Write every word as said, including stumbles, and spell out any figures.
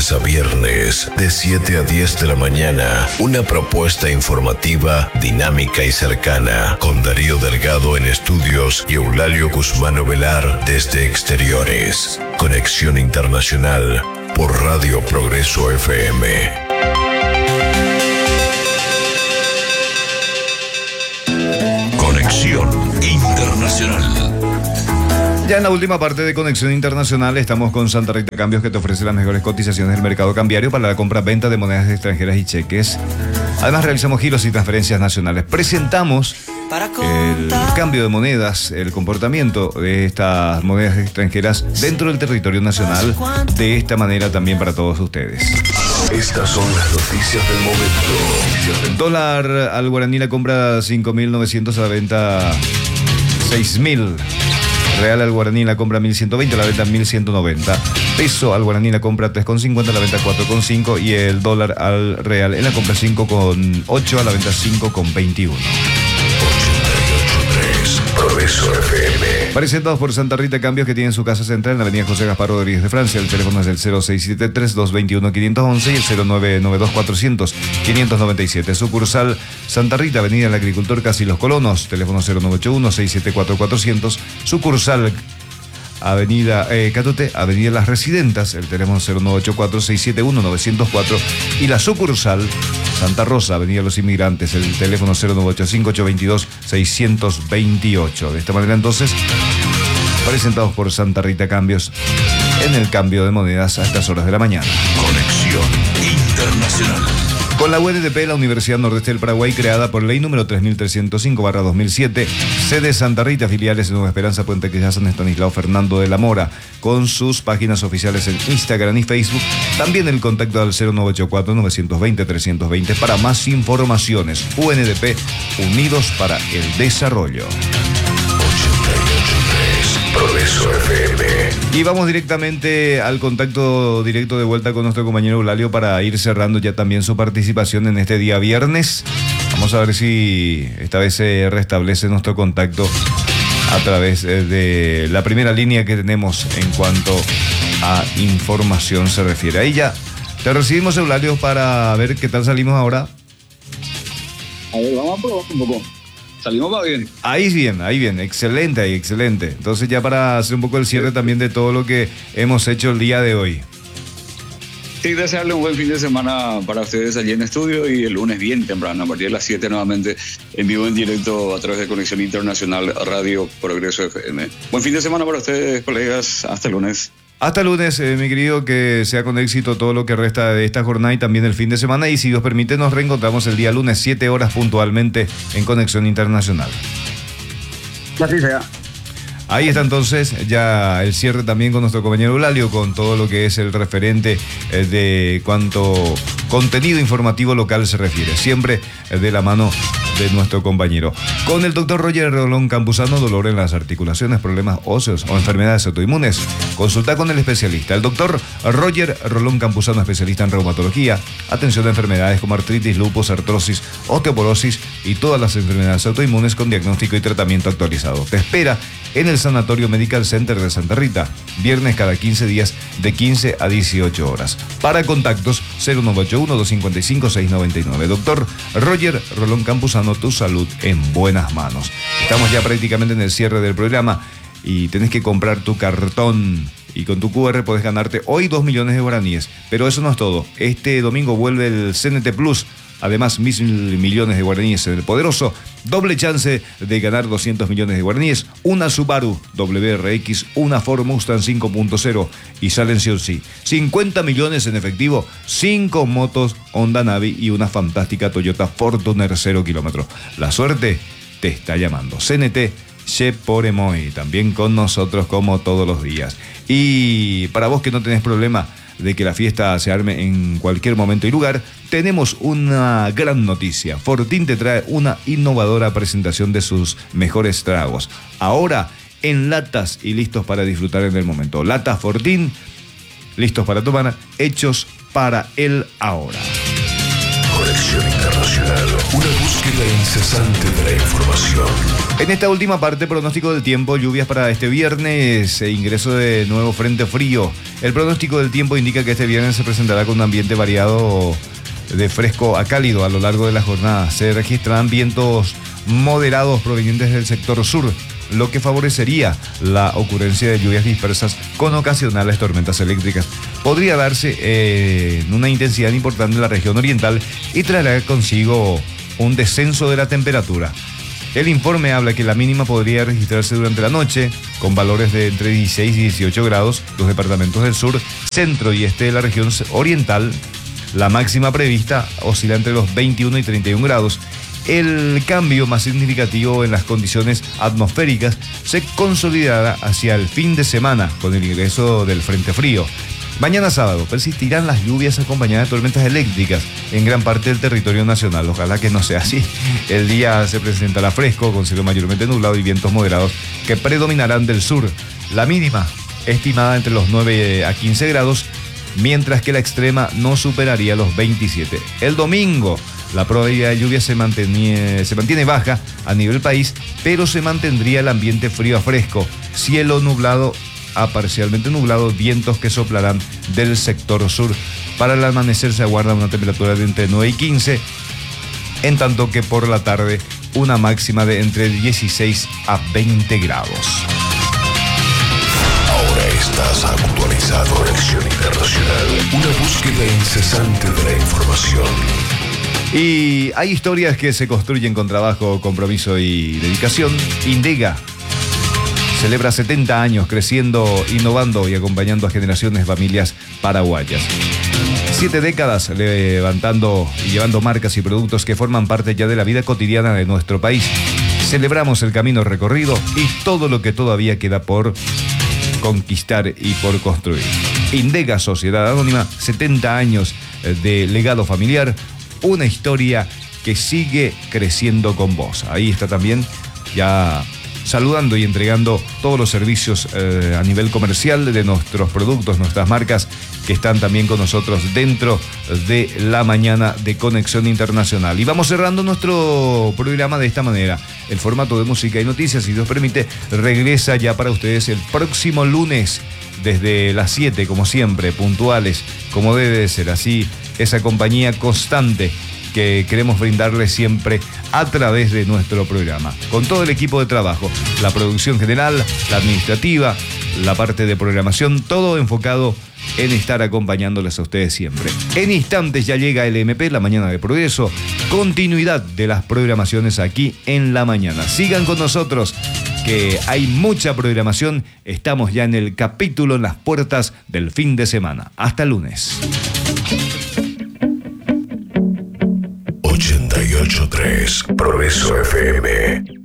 lunes a viernes, de siete a diez de la mañana, una propuesta informativa, dinámica y cercana, con Darío Delgado en estudios y Eulalio Guzmán Ovelar desde exteriores. Conexión Internacional por Radio Progreso F M. Conexión Internacional. Ya en la última parte de Conexión Internacional estamos con Santa Rita Cambios, que te ofrece las mejores cotizaciones del mercado cambiario para la compra-venta de monedas extranjeras y cheques. Además realizamos giros y transferencias nacionales. Presentamos el cambio de monedas, el comportamiento de estas monedas extranjeras dentro del territorio nacional, de esta manera también para todos ustedes. Estas son las noticias del momento. Dólar al guaraní la compra cinco mil novecientos, a la venta seis mil. Real al guaraní la compra mil ciento veinte, la venta mil ciento noventa. Peso al guaraní la compra tres con cincuenta, la venta cuatro con cinco. Y el dólar al real en la compra cinco con ocho, a la venta cinco con veintiuno. Progreso F M. Presentados por Santa Rita Cambios, que tiene su casa central en la avenida José Gaspar Rodríguez de Francia. El teléfono es el cero seis siete tres, dos dos uno, cinco uno uno y el cero nueve nueve dos, cuatrocientos, quinientos noventa y siete. Sucursal Santa Rita, avenida El Agricultor, casi Los Colonos. Teléfono cero nueve ocho uno, seis siete cuatro, cuatrocientos. Sucursal Avenida eh, Catote, Avenida Las Residentas, el teléfono cero nueve ocho cuatro, seis siete uno, nueve cero cuatro. Y la sucursal Santa Rosa, Avenida Los Inmigrantes, el teléfono cero nueve ocho cinco, ocho dos dos, seis dos ocho. De esta manera entonces, presentados por Santa Rita Cambios en el cambio de monedas a estas horas de la mañana. Conexión Internacional. Con la U N D P, la Universidad Nordeste del Paraguay, creada por ley número tres mil trescientos cinco barra dos mil siete, sede Santa Rita, filiales en Nueva Esperanza, Puente Quillá, San Estanislao Fernando de la Mora, con sus páginas oficiales en Instagram y Facebook. También el contacto al cero nueve ocho cuatro, nueve dos cero, tres dos cero para más informaciones. U N D P, unidos para el desarrollo. Progreso F M. Y vamos directamente al contacto directo de vuelta con nuestro compañero Eulalio para ir cerrando ya también su participación en este día viernes. Vamos a ver si esta vez se restablece nuestro contacto a través de la primera línea que tenemos en cuanto a información se refiere. Ahí ya te recibimos, Eulalio, para ver qué tal salimos ahora. A ver, vamos a probar un poco. Salimos para bien. Ahí bien, ahí bien, excelente, ahí excelente. Entonces ya para hacer un poco el cierre también de todo lo que hemos hecho el día de hoy. Sí, desearle un buen fin de semana para ustedes allí en estudio y el lunes bien temprano, a partir de las siete nuevamente, en vivo, en directo, a través de Conexión Internacional Radio Progreso F M. Buen fin de semana para ustedes, colegas. Hasta el lunes. Hasta el lunes, eh, mi querido, que sea con éxito todo lo que resta de esta jornada y también el fin de semana. Y si Dios permite, nos reencontramos el día lunes, siete horas puntualmente, en Conexión Internacional. Así sea. Ahí está entonces ya el cierre también con nuestro compañero Eulalio, con todo lo que es el referente eh, de cuanto contenido informativo local se refiere, siempre eh, de la mano de nuestro compañero. Con el doctor Roger Rolón Campuzano, dolor en las articulaciones, problemas óseos o enfermedades autoinmunes. Consulta con el especialista, el doctor Roger Rolón Campuzano, especialista en reumatología, atención a enfermedades como artritis, lupus, artrosis, osteoporosis y todas las enfermedades autoinmunes con diagnóstico y tratamiento actualizado. Te espera en el Sanatorio Medical Center de Santa Rita, viernes cada quince días de quince a dieciocho horas. Para contactos cero nueve ocho uno, dos cinco cinco, seis nueve nueve. Doctor Roger Rolón Campuzano, tu salud en buenas manos. Estamos ya prácticamente en el cierre del programa y tenés que comprar tu cartón. Y con tu Q R podés ganarte hoy dos millones de guaraníes. Pero eso no es todo. Este domingo vuelve el C N T Plus. Además, mil millones de guaraníes en el poderoso. Doble chance de ganar doscientos millones de guaraníes. Una Subaru W R X, una Ford Mustang cinco punto cero y salen sí o sí. cincuenta millones en efectivo, cinco motos Honda Navi y una fantástica Toyota Fortuner cero kilómetros. La suerte te está llamando. C N T Cheporemoy, también con nosotros como todos los días. Y para vos que no tenés problema de que la fiesta se arme en cualquier momento y lugar, tenemos una gran noticia. Fortín te trae una innovadora presentación de sus mejores tragos. Ahora en latas y listos para disfrutar en el momento. Latas Fortín, listos para tomar, hechos para el ahora. Conexión conexión internacional. Una búsqueda incesante de la información. En esta última parte, pronóstico del tiempo, lluvias para este viernes, e ingreso de nuevo frente frío. El pronóstico del tiempo indica que este viernes se presentará con un ambiente variado de fresco a cálido a lo largo de la jornada. Se registrarán vientos moderados provenientes del sector sur, lo que favorecería la ocurrencia de lluvias dispersas con ocasionales tormentas eléctricas. Podría darse eh, en una intensidad importante en la región oriental y traerá consigo un descenso de la temperatura. El informe habla que la mínima podría registrarse durante la noche, con valores de entre dieciséis y dieciocho grados, los departamentos del sur, centro y este de la región oriental. La máxima prevista oscila entre los veintiuno y treinta y un grados. El cambio más significativo en las condiciones atmosféricas se consolidará hacia el fin de semana con el ingreso del frente frío. Mañana sábado persistirán las lluvias acompañadas de tormentas eléctricas en gran parte del territorio nacional. Ojalá que no sea así. El día se presentará fresco, con cielo mayormente nublado y vientos moderados que predominarán del sur. La mínima estimada entre los nueve a quince grados, mientras que la extrema no superaría los veintisiete. El domingo, la probabilidad de lluvia se mantiene, se mantiene baja a nivel país, pero se mantendría el ambiente frío a fresco, cielo nublado a parcialmente nublado, vientos que soplarán del sector sur. Para el amanecer se aguarda una temperatura de entre nueve y quince, en tanto que por la tarde una máxima de entre dieciséis a veinte grados. Ahora estás actualizado. Conexión internacional. Una búsqueda incesante de la información. Y hay historias que se construyen con trabajo, compromiso y dedicación. Indega celebra setenta años creciendo, innovando y acompañando a generaciones de familias paraguayas. Siete décadas levantando y llevando marcas y productos que forman parte ya de la vida cotidiana de nuestro país. Celebramos el camino recorrido y todo lo que todavía queda por conquistar y por construir. Indega Sociedad Anónima, setenta años de legado familiar, una historia que sigue creciendo con vos. Ahí está también ya saludando y entregando todos los servicios eh, a nivel comercial de nuestros productos, nuestras marcas que están también con nosotros dentro de la mañana de Conexión Internacional. Y vamos cerrando nuestro programa de esta manera. El formato de música y noticias, si Dios permite, regresa ya para ustedes el próximo lunes desde las siete, como siempre, puntuales, como debe de ser. Así, esa compañía constante que queremos brindarles siempre a través de nuestro programa. Con todo el equipo de trabajo, la producción general, la administrativa, la parte de programación, todo enfocado en estar acompañándoles a ustedes siempre. En instantes ya llega el M P, la mañana de progreso, continuidad de las programaciones aquí en la mañana. Sigan con nosotros, que hay mucha programación. Estamos ya en el capítulo, en las puertas del fin de semana. Hasta el lunes. ochenta y ocho punto tres Progreso F M.